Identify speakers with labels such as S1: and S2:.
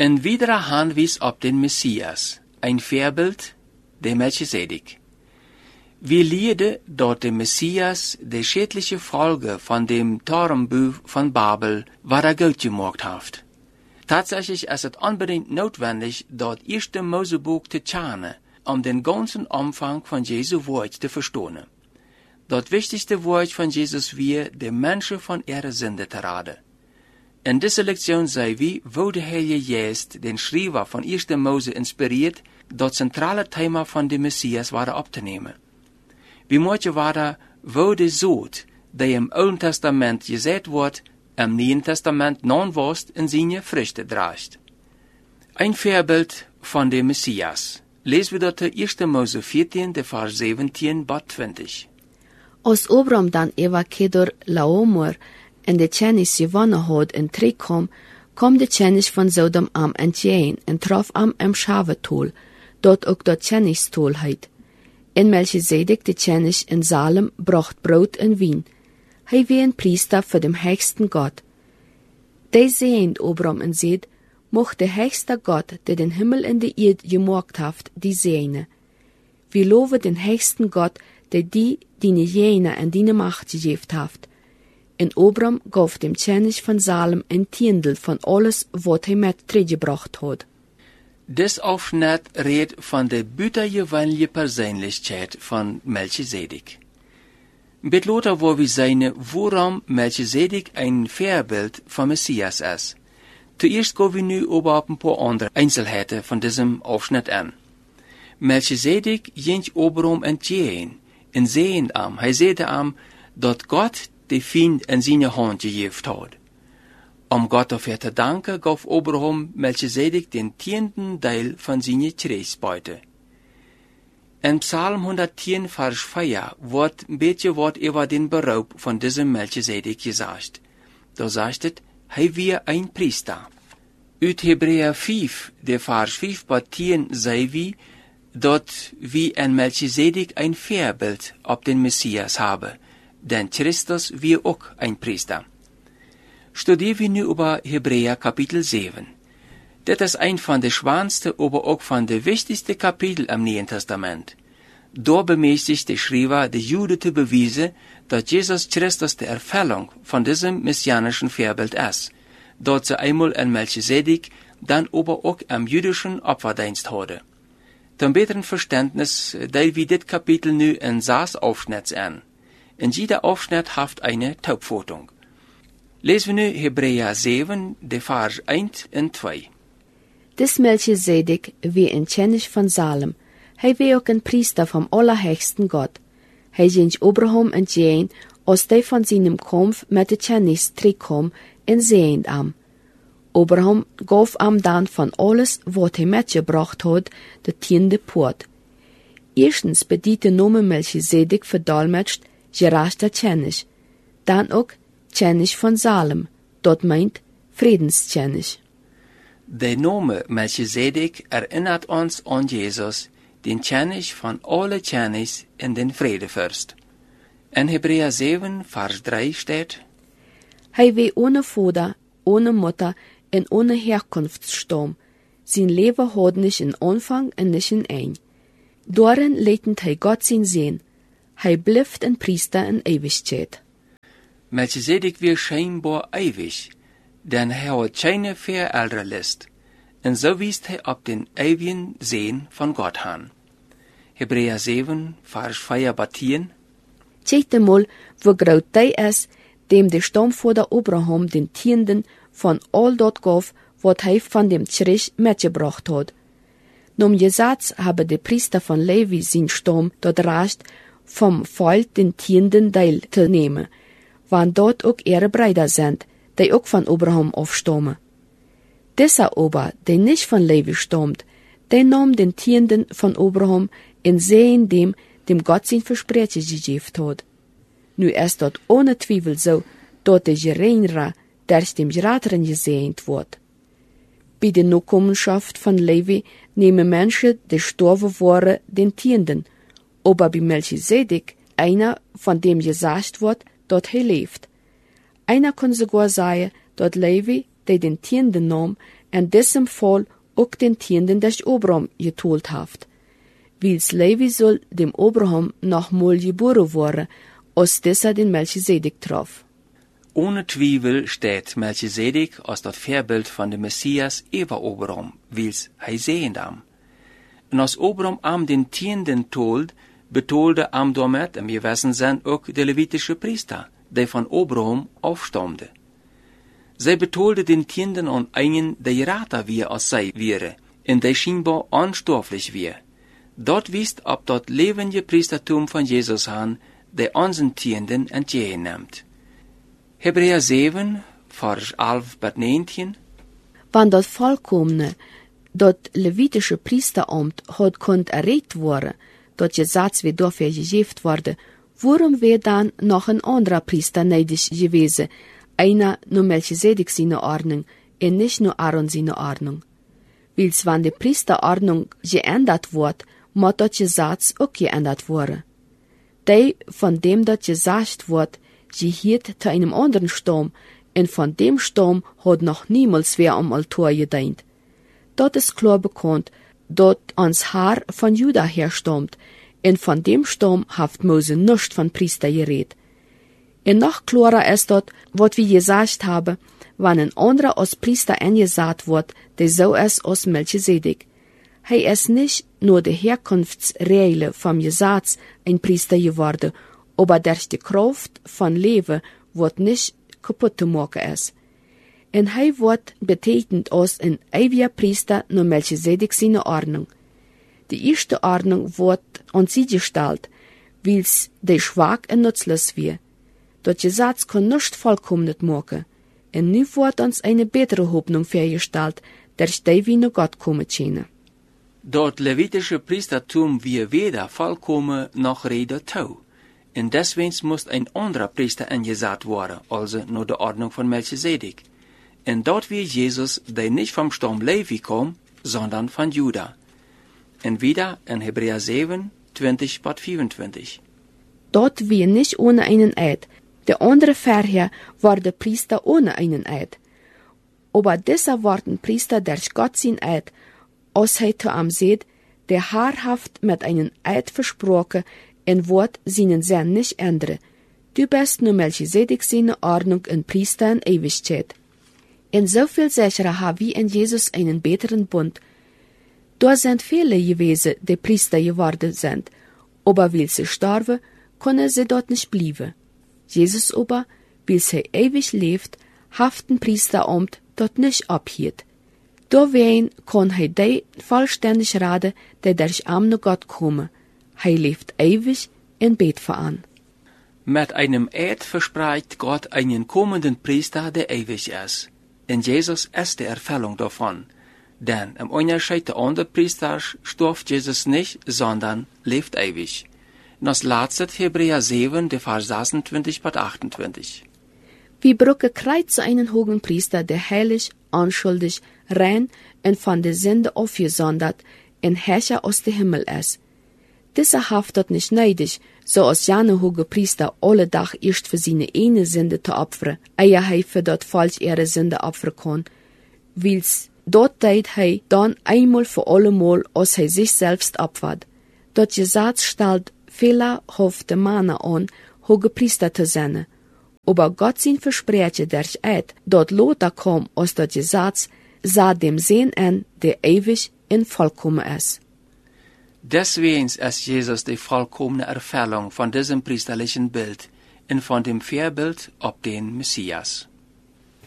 S1: Een weiterer aanwijs op den Messias, een voorbeeld, de Melchizedek. Wir leerden dat de Messias de schädliche Folge von dem Torenbau von Babel war gut gemacht hat. Tatsächlich ist es unbedingt notwendig, das erste Mosebuch zu kennen, den ganzen Umfang von Jesu Wort zu verstehen. Das wichtigste Wort von Jesus wir, de Menschen von ihrer Sünde zu raden. In dieser Lektion sehen wir, wo der Heilige Geist den Schreiber von 1. Mose inspiriert, das zentrale Thema von dem Messias war abzunehmen. Wir möchten weiter, wo der Sohd, der im Alten Testament gesagt wird, im Neuen Testament non-wost in seine Früchte trägt. Ein Vorbild von dem Messias. Lesen wir dort 1. Mose 14, de Vers 17 bis 20.
S2: Als Abraham dan Eva kedor Laomer en de kennis gewonnen had en terugkwam, kwam de kennis van Sodom am entgeen en trof am Schavetol, dat ook dat kennistol heet. En Melchizedek de kennis in Salem bracht brood en wien. Hij wie een priester voor dem höchsten Gott. Die sehend Abraham en zegt, mocht de höchste Gott, der den Himmel en de Erde gemacht hat, die seine. Wir loven den höchsten Gott, der die jene en die Macht gegeben hat. En Abraham gaf dem König von Salem een tiendel van alles, wat hij met teruggebracht had.
S1: Dit Aufschnitt redt von der buitengewöhnlichen Persönlichkeit von Melchizedek. Mit Lothar wo wir sehen, warum Melchizedek ein Vorbild von Messias ist. Zuerst gehen wir nu aber auf ein paar andere Einzelheiten von diesem Aufschnitt an. Melchizedek ging Abraham entgegen, en sehend am, hij zeide am, dat Gott de Fiend in seine Hand gegeben hat. Gott dafür zu danken, gaf Abraham Melchizedek den 10. Teil von seiner Kriegsbeute. In Psalm 110, Vers 4, wird ein bisschen was über den Beruf von diesem Melchizedek gesagt. Da sagt es, hij wie ein Priester. Uit Hebräer 5, der Vers 5 bis 10, sei wie, dat wie en Melchizedek ein Vorbild op den Messias habe, denn Christus wie auch ein Priester. Studieren wir nu über Hebräer Kapitel 7. Das ist ein von der schwanste, aber auch von der wichtigste Kapitel im Neuen Testament. Dort bemäßigt der Schreiber der Juden zu beweisen, dass Jesus Christus die Erfüllung von diesem messianischen Vorbild ist, dort sie einmal in Melchizedek, dann aber auch im jüdischen Opferdienst hatte. Zum besseren Verständnis teilen wir das Kapitel nu in 6 Aufschnitte an. In jeder Aufschnitt hat eine Taubfotung. Lesen wir nu Hebräer 7, de Vers 1 und 2.
S2: Des Melchizedek wie ein König von Salem. Hij wie ook een priester vom allerhöchsten Gott. Hij ging Abraham entgegen, als hij van seinem Kampf met de Kennis terugkwam en sehend am. Abraham gaf am dan van alles, wat hij metgebracht had, de 10e poort. Eerstens bediet de Name Melchizedek verdolmetscht, gerechter König. Dan ook König von Salem, dat meint Friedenskönig.
S1: Der Name Melchizedek erinnert uns an Jesus, den König von alle Königs in den Friedefürst. In Hebräer 7, Vers 3 steht,
S2: Hij wie ohne Vater, ohne Mutter en ohne Herkunftsstamm. Sein Leben hat nicht in Anfang en nicht in Ein. Darin leitend hij Gott sein Sehen. Hij blijft een Priester in Ewigkeit.
S1: Melchizedek wird scheinbar ewig, denn er hat keine Verälderlist, und so wies er auf den ewigen Sehen von Gott an. Hebräer 7, Vers 4 bis 10.
S2: Kijk mal, wo groot hij is, dem de Stammvater Abraham den 10. von all dat gaf, wat hij van dem Kirch metgebracht had. Nom Gesetz habe de Priester von Levi sein Stamm dat Recht, vom Volk den 10. Teil te nemen, want dort ook ihre Brüder sind, die ook von Abraham aufstammen. Dieser aber, der nicht von Levi stammt, der nahm den 10. von Abraham in sehen dem Gott sein Versprechen gegeben hat. Nu ist dort ohne Zweifel so, dass der Geringere durch dem Gerateren gesehnt wird. Bei der Nachkommenschaft von Levi nehmen Menschen, die gestorben waren, den 10. Aber bei Melchizedek einer, von dem gesagt wird, dass er lebt. Einer kann sogar sagen, dass Levi, der den 10. nahm, in diesem Fall auch den Tienden des Abraham geteilt haft. Wils Levi soll dem Abraham nochmal geboren worden, als dieser den Melchisedek traf.
S1: Ohne Twijfel steht Melchisedek als das Vorbild von dem Messias über Abraham, wils hij sehen am. En als Abraham am den Tienden told, betolde am damit im gewissen Sinn auch der levitische Priester, der von Abraham aufstammte. Zij betolde den Tienden an einen, der gerater wie als zij wäre, en der scheinbar unstofflich wie. Dort wisst ob dat levende Priestertum von Jesus han, der unseren Tienden entgegennimmt. Hebräer 7, Vers 11 bis 19.
S2: Wann dat vollkommene, dat levitische Priesteramt hat konnt erregt worden, dat Gesetz wie dafür gegeben wurde, warum wäre dann noch ein anderer Priester neidig gewesen, einer nur Melchisedek seine Ordnung, und nicht nur Aaron seine Ordnung? Wils wann die Priesterordnung geändert wird, muss dat Gesetz auch geändert worden. Die, von dem dat gesagt wird, gehört zu einem anderen Stamm, und von dem Stamm hat noch niemals wer am Altar gedient. Dort ist klar bekannt, dat ans Haar von Juda herstammt, und von dem Stamm haft Mose nicht von Priester geredet. Und noch klarer ist dort, wat wir gesagt haben, wann ein anderer als Priester angesagt wird, der so ist als Melchisedek. Hij ist nicht nur der Herkunftsreile vom Gesetz ein Priester geworden, aber durch die Kraft von Leben wird nicht kaputt zu machen ist. Und hij wird beteigend als ein ewiger Priester nur Melchisedek seine Ordnung. Die erste Ordnung wird an sie gestellt, wils der schwach und nutzlos wird. Das Gesetz kann nicht vollkommen machen. Und nu wird uns eine bessere Hoffnung vorgestellt, durch die wir nach Gott kommen können.
S1: Dat levitische Priestertum wie weder vollkommen noch rede tau. En deswegen muss ein anderer Priester eingesetzt worden, also nur der Ordnung von Melchisedek. En dort wie Jesus, der nicht vom Stamm Levi kam, sondern von Juda. En wieder in Hebräer 7, 20 bis 24.
S2: Dort wir nicht ohne einen Eid. Der andere vorher war der Priester ohne einen Eid. Aber dieser worden Priester durch Gott sein Eid, als hij zu am seht, der haarhaft mit einem Eid versprochen, en wird seinen Sinn nicht ändern. Du bist nur Melchisedek seine Ordnung ein Priester in Ewigkeit. In so viel sicherer haben wir in Jesus einen besseren Bund. Da sind viele gewesen, die Priester geworden sind, aber weil sie starben, können sie dort nicht bleiben. Jesus aber, weil sie ewig lebt, haften Priesteramt dort nicht abhielt. Dawein kann hij die vollständig raden, die durch am nur Gott kommen. Hij lebt ewig in Bet veran.
S1: Mit einem Eid verspricht Gott einen kommenden Priester, der ewig ist. Und Jesus ist die Erfüllung davon. Denn im Unterschied der anderen Priester stirbt Jesus nicht, sondern lebt ewig. Und als letztes Hebräer 7, die Vers 26 bis 28.
S2: Wir brauchen Kreuz zu einem hohen Priester, der heilig, unschuldig, rein und von der Sünde aufgesondert und Herrscher aus dem Himmel ist. Dieser haftet nicht neidig, so als jene hohe Priester alle Tag erst für seine eine Sünde zu opfern, ehe er für dort falsch ihre Sünde opfern kann, weil's dort tät er dann einmal für allemal, als er sich selbst opfert. Dort Gesetz stellt fehlerhafte Männer an, hohe Priester zu sein. Aber Gott sein Versprechen durch Eid, dort Lothar kam aus dort Gesetz, sah dem Sehen an, der ewig und vollkommen ist.
S1: Deswegen ist Jesus die vollkommene Erfüllung von diesem priesterlichen Bild und von dem Vorbild auf den Messias.